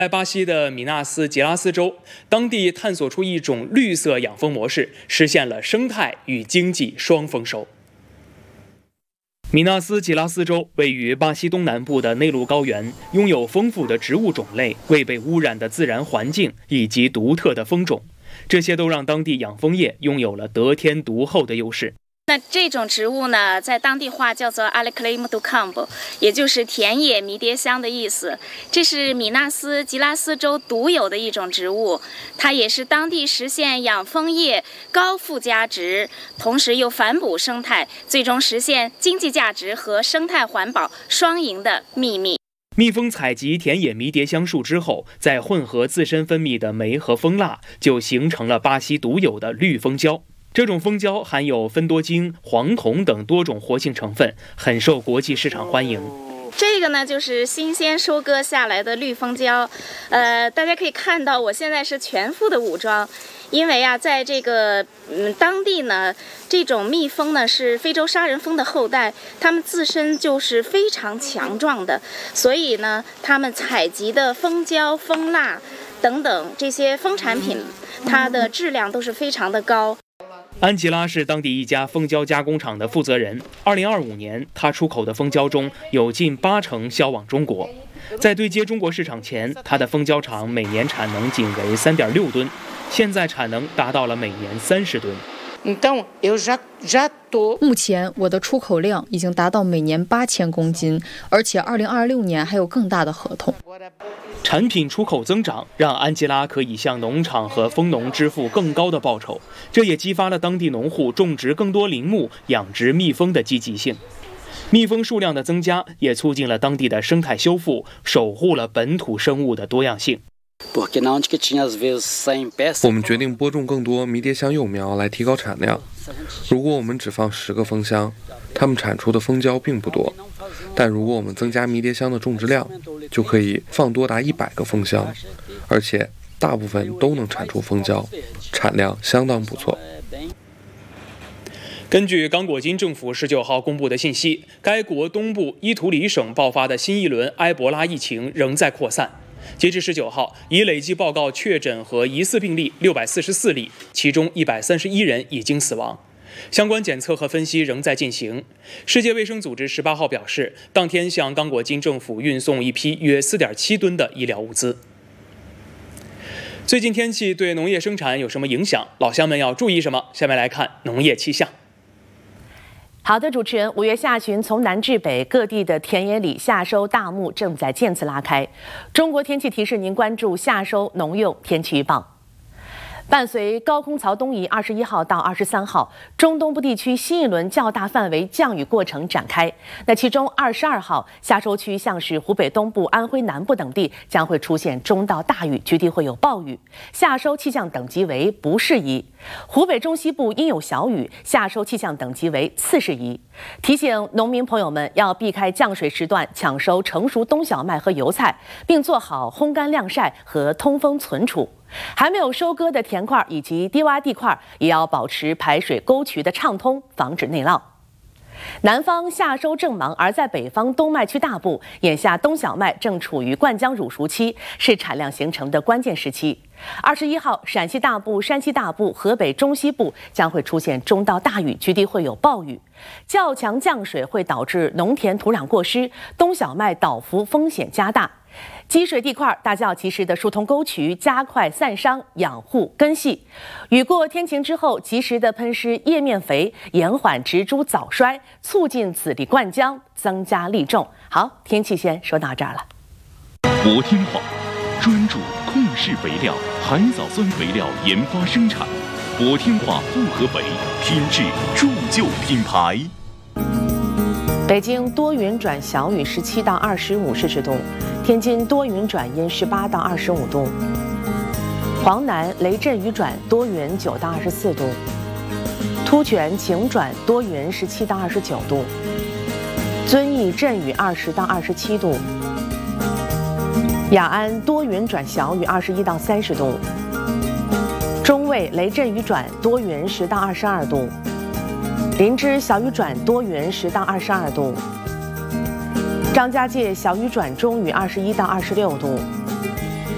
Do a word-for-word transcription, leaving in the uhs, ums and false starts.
在巴西的米纳斯吉拉斯州，当地探索出一种绿色养蜂模式，实现了生态与经济双丰收。米纳斯吉拉斯州位于巴西东南部的内陆高原，拥有丰富的植物种类、未被污染的自然环境以及独特的蜂种，这些都让当地养蜂业拥有了得天独厚的优势。 那这种植物呢，在当地话叫做 Alecrim do Campo， 也就是田野迷迭香的意思。这是米纳斯吉拉斯州独有的一种植物，它也是当地实现养蜂业高附加值，同时又反哺生态，最终实现经济价值和生态环保双赢的秘密。 蜜蜂采集田野迷迭香树之后，再混合自身分泌的酶和蜂蜡，就形成了巴西独有的绿蜂胶。这种蜂胶含有芬多精、黄酮等多种活性成分，很受国际市场欢迎。 这个呢，就是新鲜收割下来的绿蜂胶，呃，大家可以看到，我现在是全副的武装，因为啊，在这个嗯当地呢，这种蜜蜂呢是非洲杀人蜂的后代，它们自身就是非常强壮的，所以呢，它们采集的蜂胶、蜂蜡等等这些蜂产品，它的质量都是非常的高。 安吉拉是当地一家蜂胶加工厂的负责人。二零二五年，他出口的蜂胶中有近八成销往中国。在对接中国市场前，他的蜂胶厂每年产能仅为三点六吨，现在产能达到了每年三十吨。 目前我的出口量已经达到每年八千公斤，而且二零二六年还有更大的合同。 产品出口增长让安吉拉可以向农场和蜂农支付更高的报酬，这也激发了当地农户种植更多林木、养殖蜜蜂的积极性。蜜蜂数量的增加也促进了当地的生态修复，守护了本土生物的多样性。 我们决定播种更多迷迭香幼苗来提高产量。如果我们只放十个蜂箱，它们产出的蜂胶并不多，但如果我们增加迷迭香的种植量，就可以放多达一百个蜂箱，而且大部分都能产出蜂胶，产量相当不错。 根据刚果金政府十九号公布的信息，该国东部伊图里省爆发的新一轮埃博拉疫情仍在扩散。截至十九号，已累计报告确诊和疑似病例六百四十四例，其中一百三十一人已经死亡。相关检测和分析仍在进行。世界卫生组织十八号表示，当天向刚果金政府运送一批约 四点七吨的医疗物资。最近天气对农业生产有什么影响？老乡们要注意什么？下面来看农业气象。 好的，主持人，五月下旬从南至北各地的田野里夏收大幕正在渐次拉开。中国天气提示您关注夏收农用天气预报。伴随高空槽东移，二十一号到二十三号，中东部地区新一轮较大范围降雨过程展开。那其中二十二号，夏收区像是湖北东部、安徽南部等地将会出现中到大雨，局地会有暴雨。夏收气象等级为不适宜。湖北中西部应有小雨，夏收气象等级为次适宜。提醒农民朋友们要避开降水时段，抢收成熟冬小麦和油菜，并做好烘干晾晒和通风存储。还没有收割的田块以及低洼地块也要保持排水沟渠的畅通，防止内涝。南方夏收正忙，而在北方冬麦区大部，眼下冬小麦正处于灌浆乳熟期，是产量形成的关键时期。二十一号，陕西大部、山西大部、河北中西部将会出现中到大雨，局地会有暴雨。较强降水会导致农田土壤过湿，冬小麦倒伏风险加大。积水地块大家要及时的疏通沟渠，加快散伤养护根系。雨过天晴之后，及时的喷施叶面肥，延缓植株早衰，促进籽粒灌浆，增加粒重。好，天气先说到这儿了。 博天化专注控式肥料、海藻酸肥料研发生产，博天化复合肥，品质铸就品牌。 北京多云转小雨，十七到二十五摄氏度；天津多云转阴，十八到二十五度；黄南雷阵雨转多云，九到二十四度；突厥晴转多云，十七到二十九度；遵义阵雨二十到二十七度；雅安多云转小雨，二十一到三十度；中卫雷阵雨转多云，十到二十二度；林芝小雨转多云，十到二十二度；张家界小雨转中雨，二十一到二十六度；